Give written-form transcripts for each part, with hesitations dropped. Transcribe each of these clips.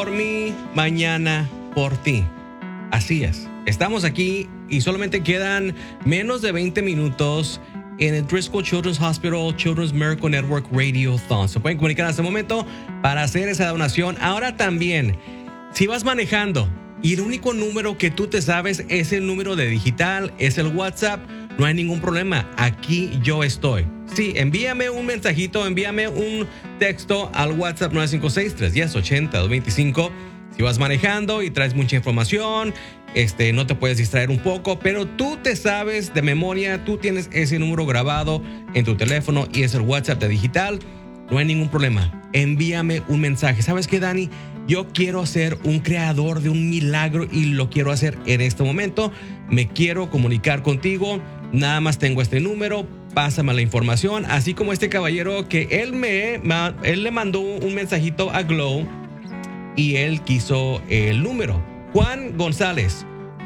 Por mí, mañana por ti. Así es. Estamos aquí y solamente quedan menos de 20 minutos en el Driscoll Children's Hospital Children's Miracle Network Radiothon. Se pueden comunicar en este momento para hacer esa donación. Ahora también, si vas manejando y el único número que tú te sabes es el número de digital, es el WhatsApp, no hay ningún problema. Aquí yo estoy. Sí, envíame un mensajito, envíame un texto al WhatsApp 956-310-80-225. Si vas manejando y traes mucha información, no te puedes distraer un poco, pero tú te sabes de memoria, tú tienes ese número grabado en tu teléfono y es el WhatsApp de digital, no hay ningún problema. Envíame un mensaje. ¿Sabes qué, Dani? Yo quiero ser un creador de un milagro y lo quiero hacer en este momento. Me quiero comunicar contigo. Nada más tengo este número. Pásame la información. Así como este caballero que él le mandó un mensajito a Glow y él quiso el número. Juan González,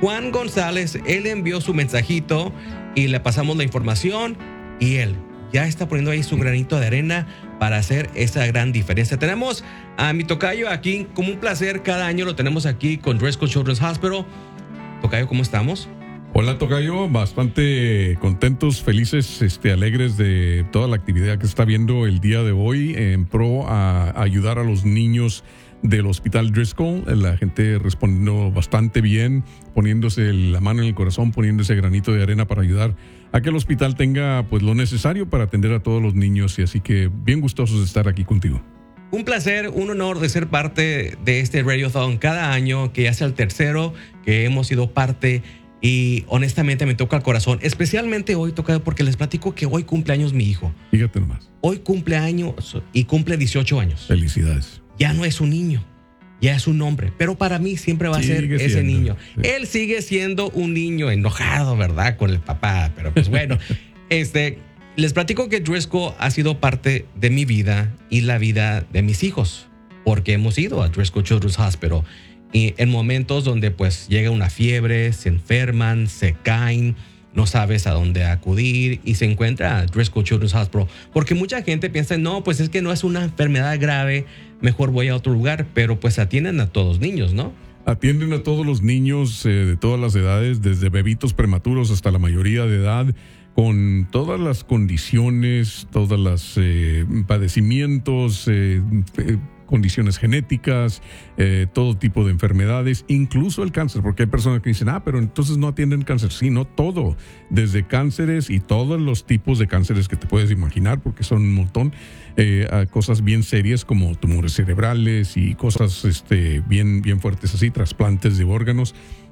él envió su mensajito y le pasamos la información y él ya está poniendo ahí su granito de arena para hacer esa gran diferencia. Tenemos a mi tocayo aquí, como un placer, cada año lo tenemos aquí con Driscoll Children's Hospital. Tocayo, ¿cómo estamos? Hola, tocayo, bastante contentos, felices, alegres de toda la actividad que se está viendo el día de hoy en pro a ayudar a los niños del Hospital Driscoll. La gente respondiendo bastante bien, poniéndose la mano en el corazón, poniéndose granito de arena para ayudar a que el hospital tenga pues lo necesario para atender a todos los niños, y así que bien gustosos de estar aquí contigo. Un placer, un honor de ser parte de este Radiothon cada año, que ya sea el tercero que hemos sido parte, y honestamente me toca el corazón, especialmente hoy, toca porque les platico que hoy cumpleaños mi hijo. Fíjate nomás. Hoy cumpleaños y cumple 18 años. Felicidades. Ya no es un niño, ya es un hombre, pero para mí siempre va a ser ese niño. Sí. Él sigue siendo un niño enojado, ¿verdad? Con el papá, pero pues bueno, les platico que Driscoll ha sido parte de mi vida y la vida de mis hijos, porque hemos ido a Driscoll Children's Hospital y en momentos donde pues llega una fiebre, se enferman, se caen, no sabes a dónde acudir y se encuentra a Driscoll Children's Hospital, porque mucha gente piensa, no, pues es que no es una enfermedad grave, mejor voy a otro lugar, pero pues atienden a todos los niños, ¿no? Atienden a todos los niños de todas las edades, desde bebitos prematuros hasta la mayoría de edad, con todas las condiciones, todos los padecimientos, condiciones genéticas, todo tipo de enfermedades, incluso el cáncer, porque hay personas que dicen, pero entonces no atienden cáncer. Sí, no todo, desde cánceres y todos los tipos de cánceres que te puedes imaginar, porque son un montón, a cosas bien serias como tumores cerebrales y cosas bien fuertes así, trasplantes de órganos.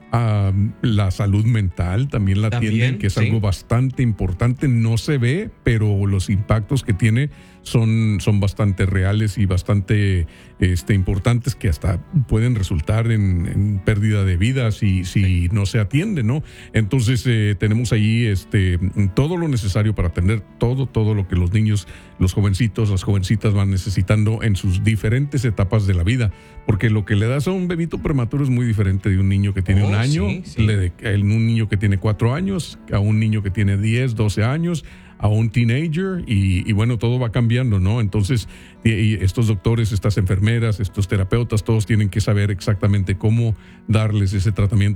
La salud mental también la atienden, que es algo bastante importante. No se ve, pero los impactos que tiene son bastante reales y bastante importantes, que hasta pueden resultar en pérdida de vidas si no se atiende, ¿no? Entonces tenemos ahí todo lo necesario para atender todo lo que los niños, los jovencitos, las jovencitas van necesitando en sus diferentes etapas de la vida, porque lo que le das a un bebito prematuro es muy diferente de un niño que tiene un año, un niño que tiene 4 años, a un niño que tiene 10, 12 años, a un teenager, y bueno, todo va cambiando, ¿no? Entonces, y estos doctores, estas enfermeras, estos terapeutas, todos tienen que saber exactamente cómo darles ese tratamiento